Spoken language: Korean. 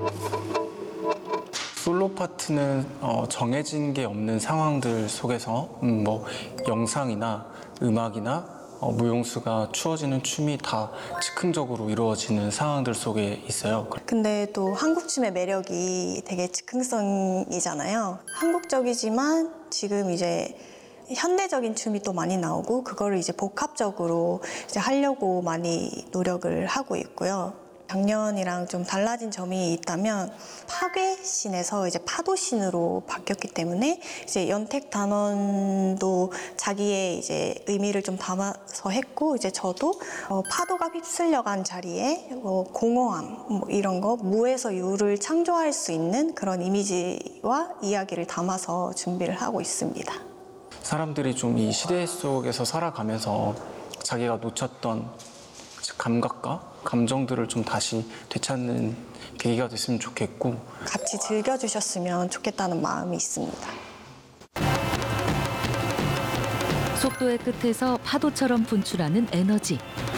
솔로 파트는 정해진 게 없는 상황들 속에서 뭐 영상이나 음악이나 무용수가 추어지는 춤이 다 즉흥적으로 이루어지는 상황들 속에 있어요. 근데 또 한국 춤의 매력이 되게 즉흥성이잖아요. 한국적이지만 지금 이제 현대적인 춤이 또 많이 나오고 그거를 이제 복합적으로 이제 하려고 많이 노력을 하고 있고요. 작년이랑 좀 달라진 점이 있다면 파괴신에서 이제 파도신으로 바뀌었기 때문에 이제 연택 단원도 자기의 이제 의미를 좀 담아서 했고 이제 저도 파도가 휩쓸려간 자리에 공허함 뭐 이런 거 무에서 유를 창조할 수 있는 그런 이미지와 이야기를 담아서 준비를 하고 있습니다. 사람들이 좀 이 시대 속에서 살아가면서 자기가 놓쳤던 감각과 감정들을 좀 다시 되찾는 계기가 됐으면 좋겠고 같이 즐겨주셨으면 좋겠다는 마음이 있습니다. 속도의 끝에서 파도처럼 분출하는 에너지.